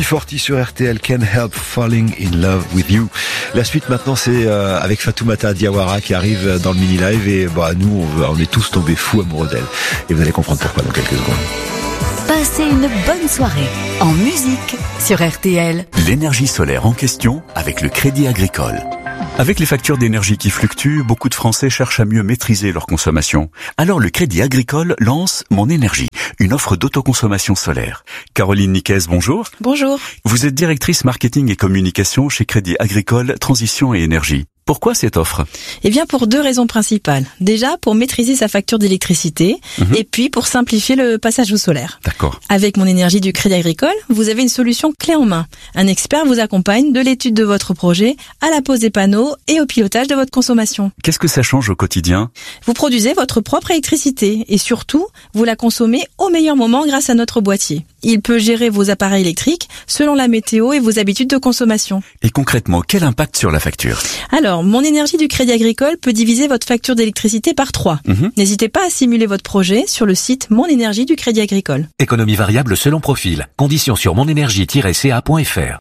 UB40 sur RTL, Can't Help Falling in Love with You. La suite maintenant, c'est avec Fatoumata Diawara qui arrive dans le mini-live et nous, on est tous tombés fous amoureux d'elle. Et vous allez comprendre pourquoi dans quelques secondes. Passez une bonne soirée en musique sur RTL. L'énergie solaire en question avec le Crédit Agricole. Avec les factures d'énergie qui fluctuent, beaucoup de Français cherchent à mieux maîtriser leur consommation. Alors le Crédit Agricole lance Mon Énergie, une offre d'autoconsommation solaire. Caroline Niquez, bonjour. Bonjour. Vous êtes directrice marketing et communication chez Crédit Agricole Transition et Énergie. Pourquoi cette offre ? Eh bien, pour deux raisons principales. Déjà, pour maîtriser sa facture d'électricité et puis pour simplifier le passage au solaire. D'accord. Avec Mon Énergie du Crédit Agricole, vous avez une solution clé en main. Un expert vous accompagne de l'étude de votre projet à la pose des panneaux et au pilotage de votre consommation. Qu'est-ce que ça change au quotidien ? Vous produisez votre propre électricité et surtout, vous la consommez au meilleur moment grâce à notre boîtier. Il peut gérer vos appareils électriques selon la météo et vos habitudes de consommation. Et concrètement, quel impact sur la facture ? Alors, Mon Énergie du Crédit Agricole peut diviser votre facture d'électricité par 3. N'hésitez pas à simuler votre projet sur le site Mon Énergie du Crédit Agricole. Économie variable selon profil. Conditions sur monenergie-ca.fr.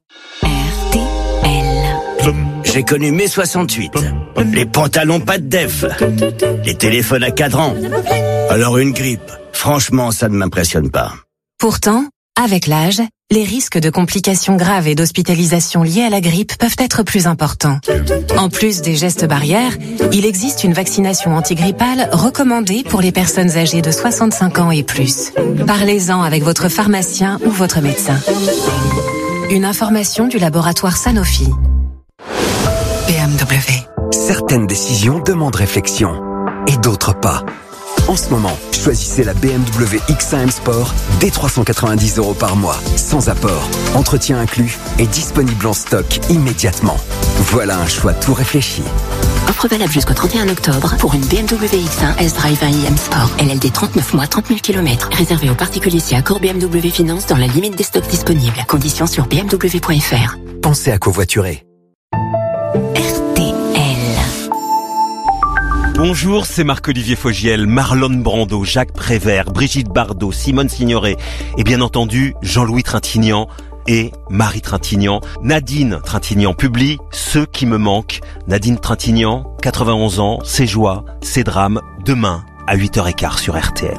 RTL. J'ai connu mai 68. Les pantalons pas de def. Les téléphones à cadran. Alors une grippe. Franchement, ça ne m'impressionne pas. Pourtant, avec l'âge, les risques de complications graves et d'hospitalisation liées à la grippe peuvent être plus importants. En plus des gestes barrières, il existe une vaccination antigrippale recommandée pour les personnes âgées de 65 ans et plus. Parlez-en avec votre pharmacien ou votre médecin. Une information du laboratoire Sanofi. BMW. Certaines décisions demandent réflexion et d'autres pas. En ce moment, choisissez la BMW X1 M-Sport dès 390 € par mois, sans apport, entretien inclus et disponible en stock immédiatement. Voilà un choix tout réfléchi. Offre valable jusqu'au 31 octobre pour une BMW X1 S-Drive 1i M-Sport. LLD 39 mois, 30 000 km. Réservé aux particuliers si accord BMW Finance dans la limite des stocks disponibles. Conditions sur bmw.fr. Pensez à covoiturer. Bonjour, c'est Marc-Olivier Fogiel, Marlon Brando, Jacques Prévert, Brigitte Bardot, Simone Signoret et bien entendu Jean-Louis Trintignant et Marie Trintignant. Nadine Trintignant publie Ceux qui me manquent. Nadine Trintignant, 91 ans, ses joies, ses drames, demain à 8h15 sur RTL.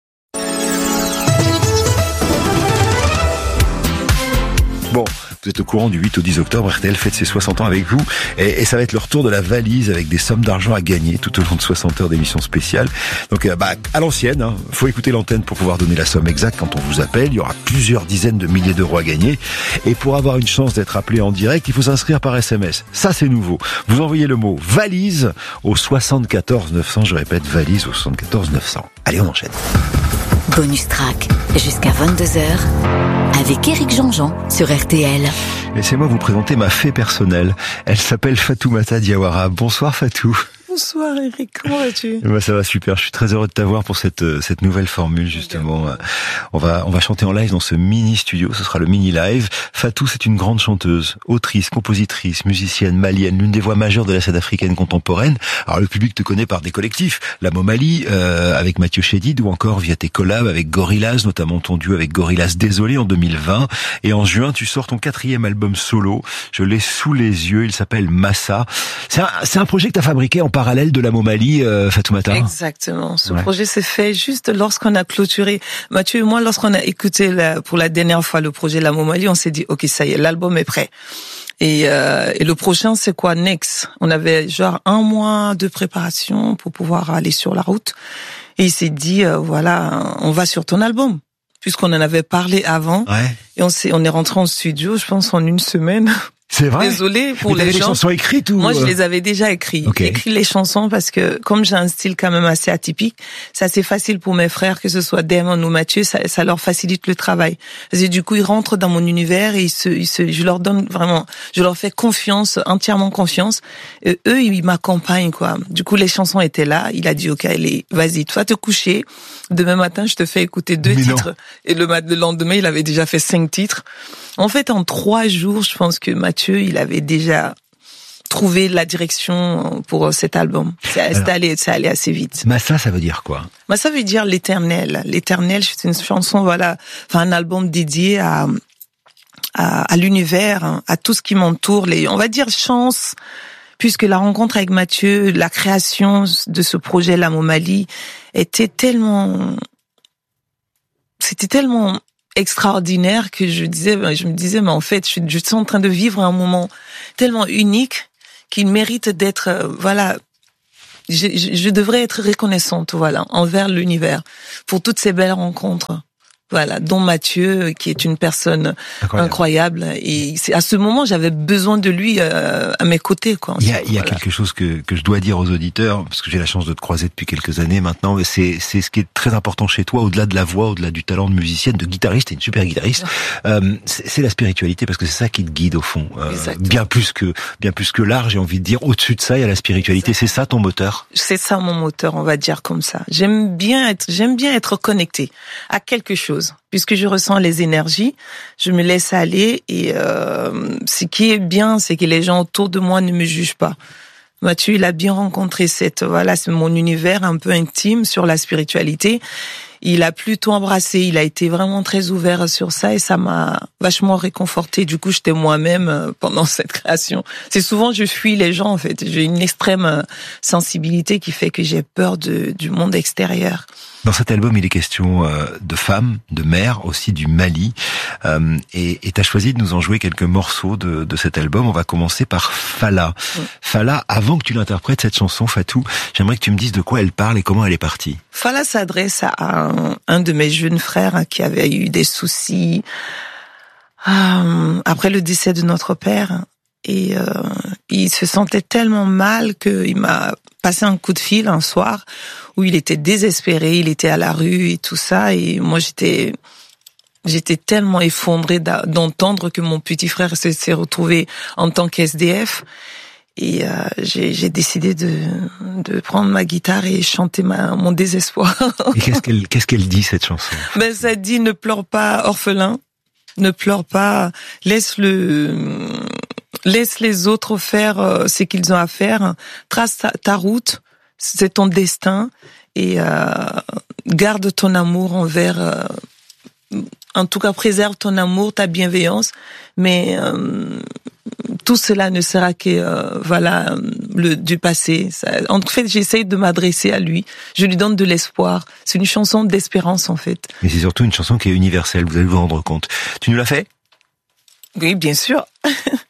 Bon, vous êtes au courant du 8 au 10 octobre, RTL fête ses 60 ans avec vous et ça va être le retour de la valise avec des sommes d'argent à gagner tout au long de 60 heures d'émission spéciale. Donc à l'ancienne, faut écouter l'antenne pour pouvoir donner la somme exacte quand on vous appelle. Il y aura plusieurs dizaines de milliers d'euros à gagner et pour avoir une chance d'être appelé en direct, il faut s'inscrire par SMS. Ça c'est nouveau. Vous envoyez le mot valise au 74 900, je répète valise au 74 900. Allez, on enchaîne. Bonus track jusqu'à 22h avec Éric Jean-Jean sur RTL. Laissez-moi vous présenter ma fée personnelle. Elle s'appelle Fatoumata Diawara. Bonsoir Fatou. Bonsoir Éric, comment vas-tu ? Ça va super, je suis très heureux de t'avoir pour cette nouvelle formule justement. On va chanter en live dans ce mini studio, ce sera le mini live. Fatou, c'est une grande chanteuse, autrice, compositrice, musicienne malienne, l'une des voix majeures de la scène africaine contemporaine. Alors le public te connaît par des collectifs, la Momali avec Mathieu Chédid ou encore via tes collabs avec Gorillaz, notamment ton duo avec Gorillaz Désolé en 2020. Et en juin, tu sors ton 4e album solo, je l'ai sous les yeux, il s'appelle Massa. C'est un projet que tu as fabriqué en parallèle de la Momali, Fatoumata. Exactement. Ce projet s'est fait juste lorsqu'on a clôturé. Mathieu et moi, lorsqu'on a écouté pour la dernière fois le projet La Momali, on s'est dit, ok, ça y est, l'album est prêt. Et le prochain, c'est quoi, next? On avait genre 1 mois de préparation pour pouvoir aller sur la route. Et il s'est dit, voilà, on va sur ton album. Puisqu'on en avait parlé avant. Ouais. Et on est rentré en studio, je pense, en 1 semaine. C'est vrai. Désolée pour les gens. Les chansons écrites ou... Moi, je les avais déjà écrites. Okay. J'ai écrit les chansons parce que, comme j'ai un style quand même assez atypique, c'est assez facile pour mes frères, que ce soit Damon ou Mathieu, ça leur facilite le travail. Parce que du coup, ils rentrent dans mon univers et je leur donne vraiment, je leur fais confiance, entièrement confiance. Et eux, ils m'accompagnent, quoi. Du coup, les chansons étaient là. Il a dit, ok, allez, vas-y, toi te coucher. Demain matin, je te fais écouter 2 titres. Non. Et le lendemain, il avait déjà fait 5 titres. En fait, en 3 jours, je pense que Mathieu, il avait déjà trouvé la direction pour cet album. Ça allait assez vite. Massa, ça veut dire quoi? Massa veut dire l'éternel. L'éternel, c'est une chanson, voilà, enfin un album dédié à à l'univers, à tout ce qui m'entoure, on va dire chance, puisque la rencontre avec Mathieu, la création de ce projet La Momalie c'était tellement extraordinaire que je me disais, mais en fait, je suis en train de vivre un moment tellement unique qu'il mérite d'être, je devrais être reconnaissante, envers l'univers pour toutes ces belles rencontres. Dont Mathieu, qui est une personne incroyable. Et à ce moment, j'avais besoin de lui à mes côtés, quoi. Il y a quelque chose que je dois dire aux auditeurs, parce que j'ai la chance de te croiser depuis quelques années maintenant. C'est ce qui est très important chez toi, au-delà de la voix, au-delà du talent de musicienne, de guitariste, t'es une super guitariste. C'est la spiritualité, parce que c'est ça qui te guide au fond. Bien plus que l'art, j'ai envie de dire. Au-dessus de ça, il y a la spiritualité. C'est ça ton moteur? C'est ça mon moteur, on va dire comme ça. J'aime bien être connecté à quelque chose. Puisque je ressens les énergies, je me laisse aller et ce qui est bien, c'est que les gens autour de moi ne me jugent pas. Mathieu, il a bien rencontré c'est mon univers un peu intime sur la spiritualité. Il a plutôt embrassé, il a été vraiment très ouvert sur ça et ça m'a vachement réconforté. Du coup, j'étais moi-même pendant cette création. C'est souvent je fuis les gens en fait. J'ai une extrême sensibilité qui fait que j'ai peur du monde extérieur. Dans cet album, il est question de femmes, de mères, aussi du Mali. Et tu as choisi de nous en jouer quelques morceaux de cet album. On va commencer par Fala. Fala, avant que tu l'interprètes, cette chanson, Fatou, j'aimerais que tu me dises de quoi elle parle et comment elle est partie. Fala s'adresse à un de mes jeunes frères qui avait eu des soucis après le décès de notre père. Et il se sentait tellement mal qu'il m'a passé un coup de fil un soir où il était désespéré, il était à la rue et tout ça. Et moi, j'étais tellement effondrée d'entendre que mon petit frère s'est retrouvé en tant qu'SDF. Et j'ai décidé de prendre ma guitare et chanter mon désespoir. Et qu'est-ce qu'elle dit, cette chanson? Ça dit, ne pleure pas, orphelin. Ne pleure pas, laisse les autres faire ce qu'ils ont à faire. Trace ta route, c'est ton destin. Et garde ton amour envers... en tout cas, préserve ton amour, ta bienveillance. Mais tout cela ne sera que du passé. En fait, j'essaye de m'adresser à lui. Je lui donne de l'espoir. C'est une chanson d'espérance, en fait. Mais c'est surtout une chanson qui est universelle, vous allez vous rendre compte. Tu nous l'as fait? Oui, bien sûr.